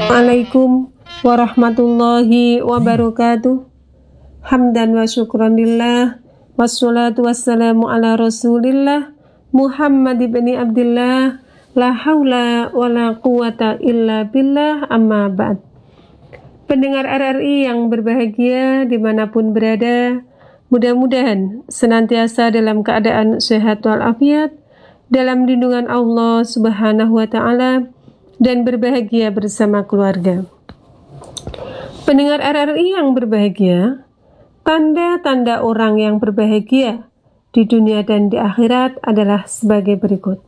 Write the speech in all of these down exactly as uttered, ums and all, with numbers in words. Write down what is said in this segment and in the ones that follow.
Assalamualaikum warahmatullahi wabarakatuh. Hamdan wa syukran lillah, wassalatu wassalamu ala rasulillah Muhammad ibni Abdillah, la haula wa la quwata illa billah, amma ba'd. Pendengar R R I yang berbahagia dimanapun berada, mudah-mudahan senantiasa dalam keadaan sehat walafiat, dalam lindungan Allah subhanahu wa ta'ala, dan berbahagia bersama keluarga. Pendengar R R I yang berbahagia, tanda-tanda orang yang berbahagia di dunia dan di akhirat adalah sebagai berikut.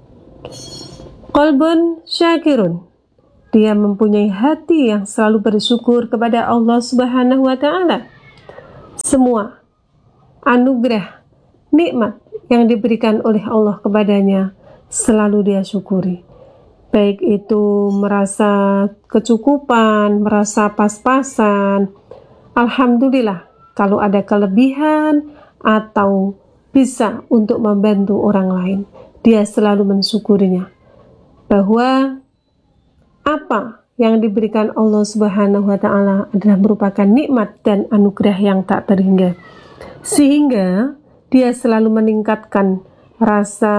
Qalbun syakirun, dia mempunyai hati yang selalu bersyukur kepada Allah subhanahu wa ta'ala. Semua anugerah, nikmat yang diberikan oleh Allah kepadanya selalu dia syukuri. Baik itu merasa kecukupan, merasa pas-pasan, alhamdulillah kalau ada kelebihan atau bisa untuk membantu orang lain, dia selalu mensyukurinya. Bahwa apa yang diberikan Allah Subhanahu wa ta'ala adalah merupakan nikmat dan anugerah yang tak terhingga, sehingga dia selalu meningkatkan rasa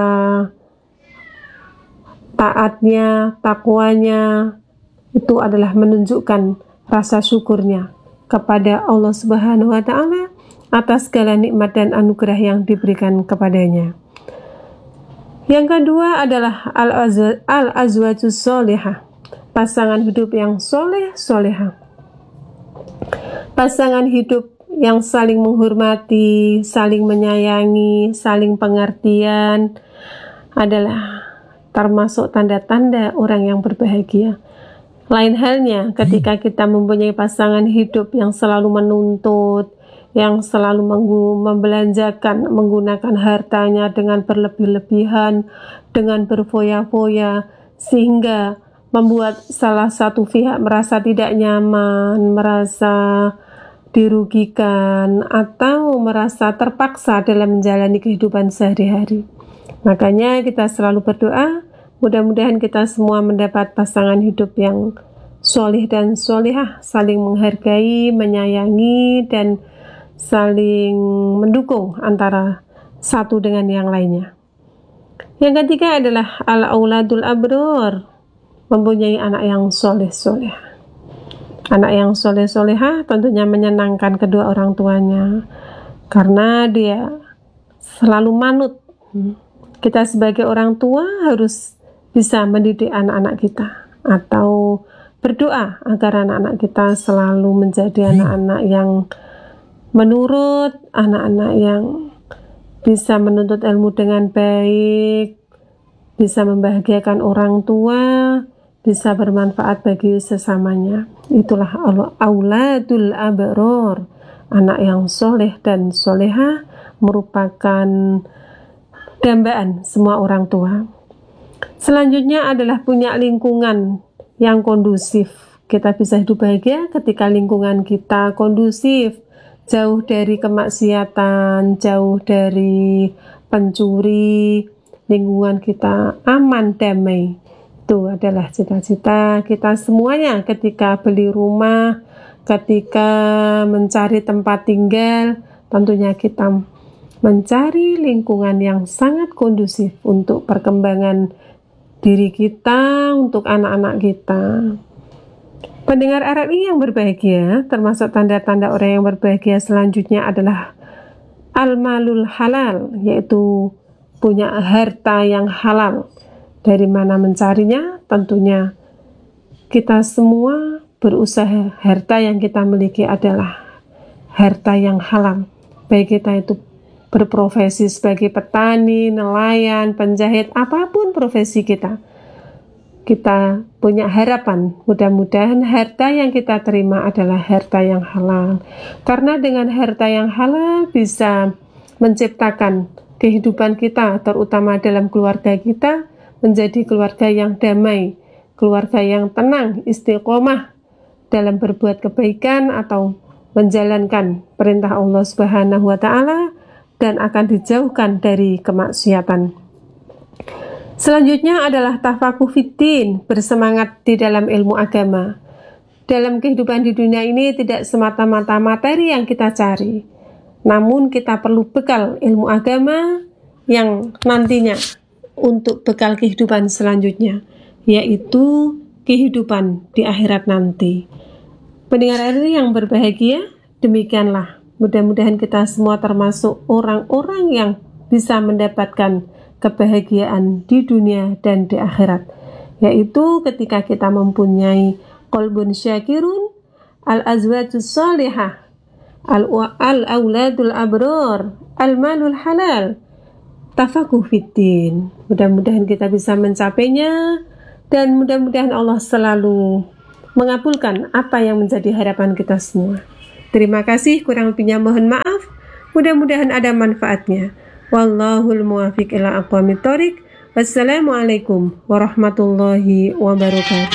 taatnya, takwanya. Itu adalah menunjukkan rasa syukurnya kepada Allah Subhanahu wa ta'ala atas segala nikmat dan anugerah yang diberikan kepadanya. Yang kedua adalah al-azwajus sholihah, pasangan hidup yang soleh soleha, pasangan hidup yang saling menghormati, saling menyayangi, saling pengertian adalah termasuk tanda-tanda orang yang berbahagia. Lain halnya ketika kita mempunyai pasangan hidup yang selalu menuntut, yang selalu membelanjakan, menggunakan hartanya dengan berlebih-lebihan, dengan berfoya-foya, sehingga membuat salah satu pihak merasa tidak nyaman, merasa dirugikan, atau merasa terpaksa dalam menjalani kehidupan sehari-hari. Makanya kita selalu berdoa, mudah-mudahan kita semua mendapat pasangan hidup yang solih dan solihah, saling menghargai, menyayangi, dan saling mendukung antara satu dengan yang lainnya. Yang ketiga adalah al-auladul abror, mempunyai anak yang soleh-soleh. Anak yang soleh-solehah tentunya menyenangkan kedua orang tuanya, karena dia selalu manut. Kita sebagai orang tua harus bisa mendidik anak-anak kita, atau berdoa agar anak-anak kita selalu menjadi anak-anak yang menurut, anak-anak yang bisa menuntut ilmu dengan baik, bisa membahagiakan orang tua, bisa bermanfaat bagi sesamanya. Itulah auladul abror, anak yang soleh dan soleha merupakan dambaan semua orang tua. Selanjutnya adalah punya lingkungan yang kondusif. Kita bisa hidup bahagia ketika lingkungan kita kondusif, jauh dari kemaksiatan, jauh dari pencuri, lingkungan kita aman, damai. Itu adalah cita-cita kita semuanya ketika beli rumah, ketika mencari tempat tinggal. Tentunya kita mencari lingkungan yang sangat kondusif untuk perkembangan diri kita, untuk anak-anak kita. Pendengar R R I yang berbahagia, termasuk tanda-tanda orang yang berbahagia selanjutnya adalah al-malul halal, yaitu punya harta yang halal. Dari mana mencarinya? Tentunya kita semua berusaha harta yang kita miliki adalah harta yang halal. Baik kita itu berprofesi sebagai petani, nelayan, penjahit, apapun profesi kita, kita punya harapan mudah-mudahan harta yang kita terima adalah harta yang halal, karena dengan harta yang halal bisa menciptakan kehidupan kita, terutama dalam keluarga kita, menjadi keluarga yang damai, keluarga yang tenang, istiqomah dalam berbuat kebaikan atau menjalankan perintah Allah Subhanahu wa ta'ala, dan akan dijauhkan dari kemaksiatan. Selanjutnya adalah tafakuh fiddin, bersemangat di dalam ilmu agama. Dalam kehidupan di dunia ini tidak semata-mata materi yang kita cari, namun kita perlu bekal ilmu agama yang nantinya untuk bekal kehidupan selanjutnya, yaitu kehidupan di akhirat nanti. Pendengar R R I yang berbahagia, demikianlah. Mudah-mudahan kita semua termasuk orang-orang yang bisa mendapatkan kebahagiaan di dunia dan di akhirat, yaitu ketika kita mempunyai qalbun syakirun, al-azwajus salihah, al-auladul abror, al-malul halal, tafakuh fiddin. Mudah-mudahan kita bisa mencapainya, dan mudah-mudahan Allah selalu mengabulkan apa yang menjadi harapan kita semua. Terima kasih, kurang lebihnya mohon maaf. Mudah-mudahan ada manfaatnya. Wallahul muwaffiq ila aqwamit thoriq. Wassalamualaikum warahmatullahi wabarakatuh.